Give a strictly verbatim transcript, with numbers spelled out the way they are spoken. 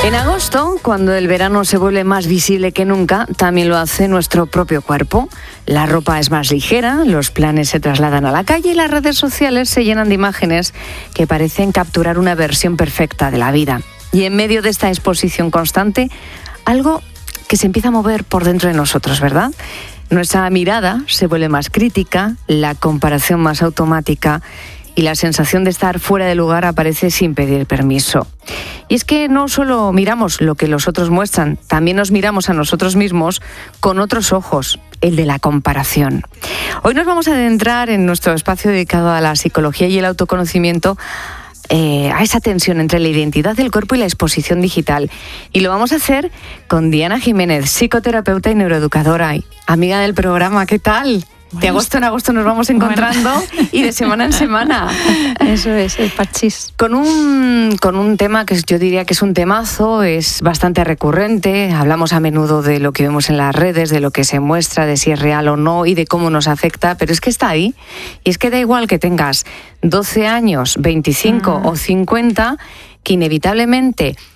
En agosto, cuando el verano se vuelve más visible que nunca, también lo hace nuestro propio cuerpo. La ropa es más ligera, los planes se trasladan a la calle y las redes sociales se llenan de imágenes que parecen capturar una versión perfecta de la vida. Y en medio de esta exposición constante, algo que se empieza a mover por dentro de nosotros, ¿verdad? Nuestra mirada se vuelve más crítica, la comparación más automática y la sensación de estar fuera de lugar aparece sin pedir permiso. Y es que no solo miramos lo que los otros muestran, también nos miramos a nosotros mismos con otros ojos, el de la comparación. Hoy nos vamos a adentrar en nuestro espacio dedicado a la psicología y el autoconocimiento, eh, a esa tensión entre la identidad del cuerpo y la exposición digital. Y lo vamos a hacer con Diana Jiménez, psicoterapeuta y neuroeducadora, y amiga del programa. ¿Qué tal? De agosto en agosto nos vamos encontrando bueno. y de semana en semana. Eso es, el parchís. Con un, con un tema que yo diría que es un temazo, es bastante recurrente. Hablamos a menudo de lo que vemos en las redes, de lo que se muestra, de si es real o no y de cómo nos afecta, pero es que está ahí. Y es que da igual que tengas doce años, veinticinco mm. o cincuenta, que inevitablemente